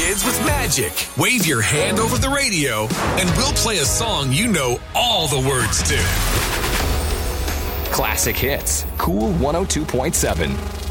kids with magic. Wave your hand over the radio, and we'll play a song you know all the words to. Classic hits. Cool 102.7.